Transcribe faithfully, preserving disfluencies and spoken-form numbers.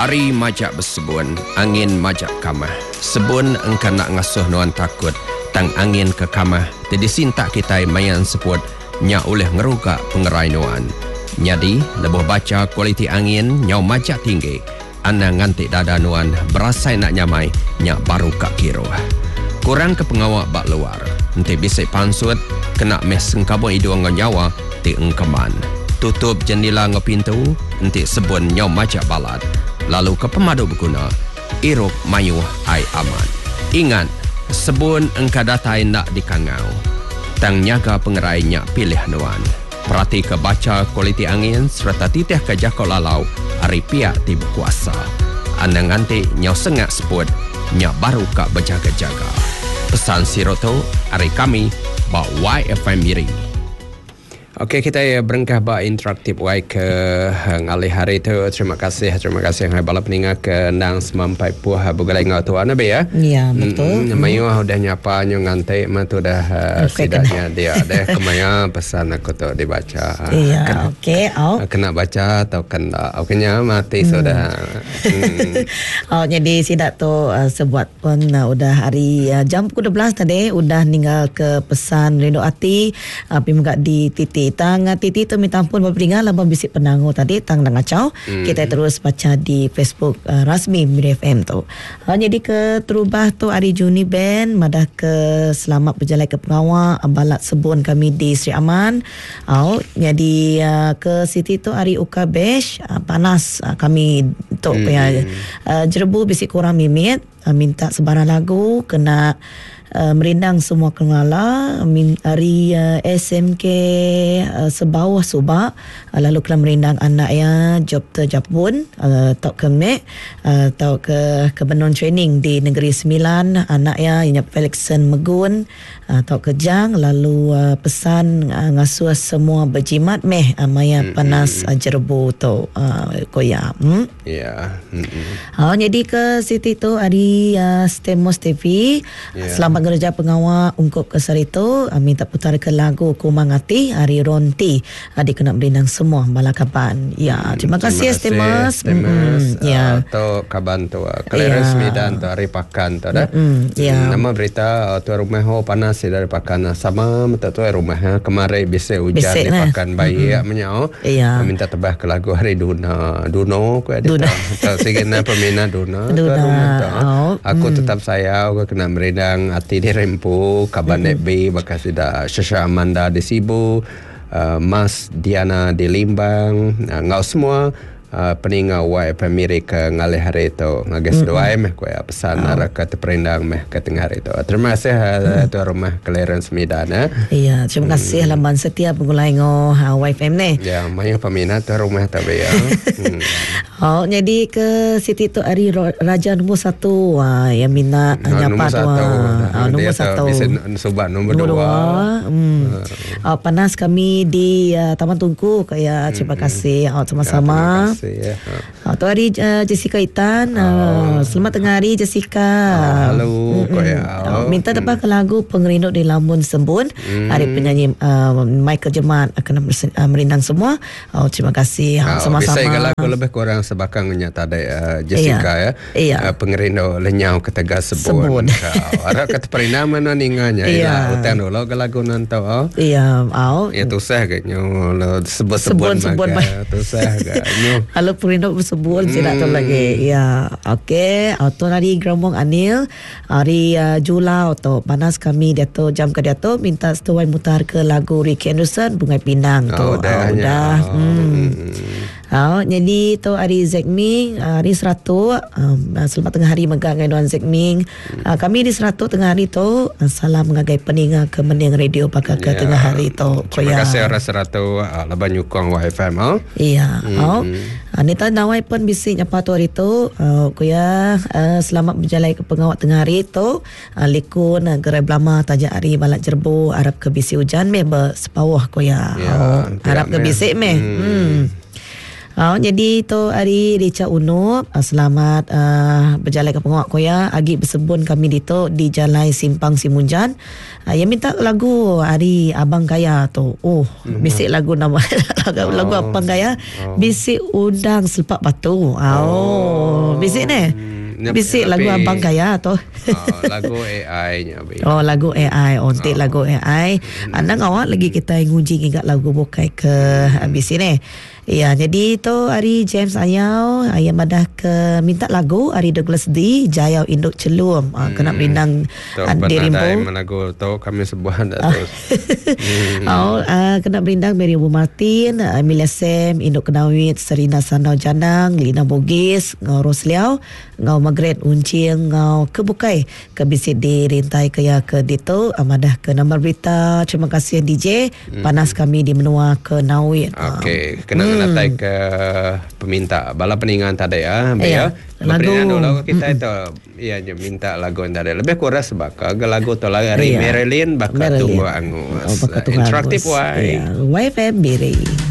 Ari majak bersebun, angin majak kamah. Sebun engkau nak ngasuh nuan takut, tang angin ke kamah. Jadi sintak kita mayan sebut, nya oleh ngerugak pengerai nuan. Jadi, lebih baca kualiti angin, nyau majak tinggi. Anda ngantik dada nuan, berasai nak nyamai, nya baru kak kiro. Kurang ke pengawak bak luar, nanti bisik pansut, kena mes sengkabun hidung ngan nyawa, ti engkeman. Tutup jendela ngan pintu, nanti sebun nyau majak balat. Lalu ke pemadu berguna, iruk mayu ai aman. Ingat, sebun engkau datai nak dikangau. Tang nyaga pengerai nyak pilih nuan. Perhati ke baca kualiti angin serta titih ke jakau lalau, hari pihak tiba kuasa. Anda nganti nyau sengak sebut, nyak baru kak berjaga-jaga. Pesan siroto, hari kami, bak Y F M Miri. Okey, kita berengkah bak interaktif Y ke ngalih hari tu. Terima kasih, terima kasih yang balap peningat ke nang semampai puah bugalai ngau tuan nabi ya. Ya, betul. Mm, mayu hmm. udah nyapa nyu ngantai mah tu dah uh, sidaknya dia deh kemaya pesan aku tu dibaca. Iya, okey. Oh. Kena baca atau kena okeynya mati hmm. sudah. hmm. Oh, jadi sidak tu uh, sebuat pun uh, udah hari uh, jam pukul dua belas tadi udah ninggal ke pesan rindu hati uh, pi megak di titik tang titi tu minta ampun berperingat labang bisik penangu tadi tang dah ngacau. Hmm. Kita terus baca di Facebook uh, rasmi Miri F M tu. Uh, jadi ke terubah tu hari Juni band madah ke selamat berjalan ke pengawal balat sebun kami di Sri Aman. Oh, jadi uh, ke Siti tu hari Uka Besh uh, panas uh, kami tu hmm. ya uh, jerebu bisik kurang mimit uh, minta sebarang lagu kena Uh, merindang semua kengala min, hari uh, S M K uh, sebawah subak uh, lalu kena merindang anak ya job terjapun uh, tok ke mek uh, tok ke ke benon training di Negeri Sembilan anak ya inya Felixson Megun uh, tok ke Jang lalu uh, pesan uh, ngasuh semua berjimat meh uh, maya panas uh, jerebu tu uh, koya hmm? ya yeah. oh, jadi ke Siti tu hari uh, Stemos T V yeah. Selamat gereja pengawal ungkup ke Sarito minta putar ke lagu Kumangati hari Ronti adik kena berindang semua balakaban ya terima kasih Stemas Stemas ya atau kaban tu Clarence Medan tu hari pakan tu dah ya nama berita tu rumah ho panas dari pakan sama minta tu rumah kemarin bisa hujan di pakan bayi menyau minta tebah ke lagu hari Duna Duno ku ada tu segena peminat Duna tu rumah aku tetap saya aku kena berindang di Rempu, Kabanet mm-hmm. B, bekas sudah Syasha Amanda di Sibu, uh, Mas Diana di Limbang, uh, ngau semua uh, peningau Y F M Miri ke ngalih hari itu ngagas mm-hmm. doa meh kuya pesan oh. Arah ke terperindang meh ke tengah hari itu. Terima kasih uh, tuan rumah Clarence Medan ya. Iya, terima kasih hmm. laman setia pengulai ngo uh, Y F M ni. Ya, mayu peminat tuan rumah tapi ya. hmm. Oh, jadi ke Siti tu hari Raja nombor satu uh, yang mina uh, nyapa tu uh, nombor satu. Subak nombor dua. dua. Hmm. Uh. Uh, panas kami di uh, Taman Tungku kayak terima kasih uh, sama-sama. Ya, terima kasih ya. Uh, tu hari uh, Jessica Itan. Uh, oh. Selamat tengah hari Jessica. Oh, halo kau ya. Uh, minta dapat ke lagu Pengerinduk di Lamun Sembun. Hmm. Hari penyanyi uh, Michael Jemat akan uh, merindang semua. Oh, terima kasih uh, oh, sama-sama. Bisa lagu lebih kurang sebakang nyata ada uh, Jessica iya. ya. Iya. Uh, Pengerinduk lenyau ketegas sebun. Sebun. Ada kata perinama na ninganya. Iya. Hutan dulu ke lagu nanti. Oh. Iya. Oh. Ya tu sah ke nyu sebut-sebut sebut maka tu sah ke nyu. Kalau Pengerinduk bersebut hmm. tidak tahu lagi. Ya. Okey. Auto hari Grambong Anil hari uh, Julau tu panas kami dia tu jam ke dia tu minta setuai mutar ke lagu Ricky Anderson Bunga Pinang tu. Oh, dah. Oh, dah. Oh. Hmm. Oh, jadi tu hari Zekming hari Seratu um, selepas tengah hari megang dengan Zekming hmm. uh, kami di Seratu tengah hari tu uh, salam mengagai peninga ke mening radio pakai ke yeah. tengah hari tu. Terima kasih orang Seratu uh, laban nyukong Y F M oh. Iya. Hmm. Oh. Uh, Nita nawai pun bisik nyapa tu hari tu uh, kuya uh, selamat berjalan ke pengawat tengah hari tu uh, likun uh, gerai belama tajak hari balak jerbu harap ke bisi hujan meh bersepawah kuya. Yeah, oh, harap ke bisik meh. Hmm. hmm. Oh, jadi tu hari Rica Unup, uh, selamat uh, berjalan ke pengawak koya. Agi bersebun kami dito di Jalan Simpang Simunjan. Uh, yang minta lagu hari Abang Kaya tu. Oh, hmm. bisik lagu nama lagu, oh. lagu Abang Kaya. Oh. Bisik udang selepak batu. Oh, oh. bisik ni. Bisik lagu Abang Kaya tu. Oh, lagu A I-nya. Oh, lagu A I. Ontik oh. lagu A I. Hmm. Anak awak lagi kita nguji ingat lagu bukai ke hmm. habis ini. Ya, jadi tu hari James Ayau, ayam madah ke minta lagu hari Douglas D, Jayau Induk Celum. Hmm. Uh, kena berindang di Rimbo. Tu lagu tu kami sebuah dah terus. hmm. Oh, uh, kena berindang Mary Bu Martin, uh, Emilia Sam, Induk Kenawit, Serina Sanau Janang, Lina Bugis, ngau Rosliau, ngau Margaret Uncing, ngau kebukai ke bisik di rintai ke ya ke dito, amadah ke nombor berita. Terima kasih D J. Hmm. Panas kami di menua ke Nawit. Okey, kena hmm. natai ke peminta bala peningan tadi ya, ya. Lagu lagu kita mm-mm. itu iya je minta lagu tadi lebih kurang sebab lagu tu lagu dari Marilyn bakal tunggu angus. Oh, interaktif why. Y F M Biri.